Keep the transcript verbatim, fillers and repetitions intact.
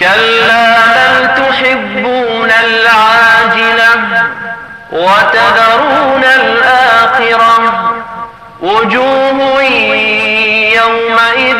كلا بل تحبون العاجلة وتذرون الآخرة وجوه يومئذ